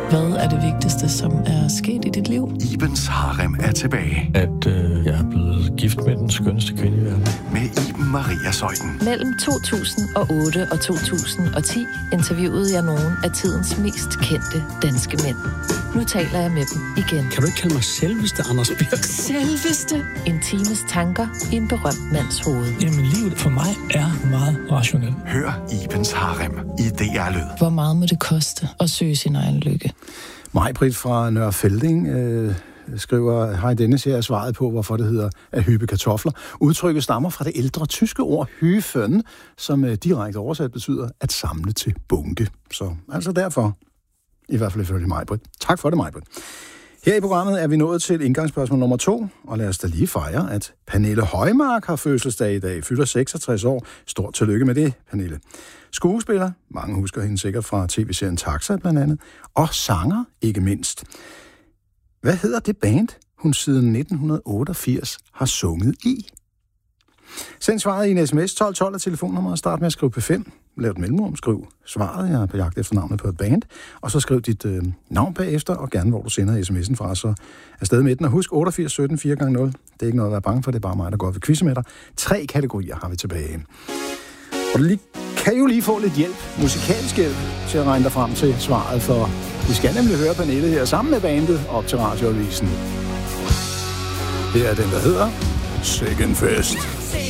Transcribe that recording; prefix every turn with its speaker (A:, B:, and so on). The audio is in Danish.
A: Hvad er det vigtigste, som er sket i dit liv?
B: Ibens Harem er tilbage.
C: At jeg er blevet gift med den skønneste kvinde i verden.
B: Med Iben Maria Zeuthen.
A: Mellem 2008 og 2010 interviewede jeg nogle af tidens mest kendte danske mænd. Nu taler jeg med dem igen.
D: Kan du ikke kalde mig selveste, Anders Birk?
A: Selveste? En times tanker i en berømt mands hoved.
E: Jamen, livet for mig er meget rationelt.
B: Hør Ibens Harem i DR Lyd.
A: Hvor meget må det koste at søge sin egen lykke?
F: Maj-Britt fra Nørre Felding skriver, hej Dennis, her er svaret på, hvorfor det hedder at hyppe kartofler. Udtrykket stammer fra det ældre tyske ord hyfen, som direkte oversat betyder at samle til bunke. Så altså derfor, i hvert fald ifølge Maj-Britt. Tak for det, Maj-Britt. Her i programmet er vi nået til indgangsspørgsmål nummer 2, og lad os da lige fejre, at Pernille Højmark har fødselsdag i dag, fylder 66 år. Stort tillykke med det, Pernille. Skuespiller, mange husker hende sikkert fra tv-serien Taxa blandt andet, og sanger ikke mindst. Hvad hedder det band, hun siden 1988 har sunget i? Send svaret i en sms 1212 af telefonnummeret, start med at skrive P5, lav et mellemrum, skriv svaret, jeg er på jagt efter navnet på et band, og så skriv dit navn bagefter, og gerne hvor du sender sms'en fra, så afsted med den. Og husk 88 17 4x0, det er ikke noget at være bange for, det er bare mig, der går ved quizze med dig. 3 kategorier har vi tilbage. Og du kan jo lige få lidt hjælp, musikalsk hjælp, til at regne dig frem til svaret, for vi skal nemlig høre Pernille her sammen med bandet op til Radioavisen. Her er den, der hedder Second Fest.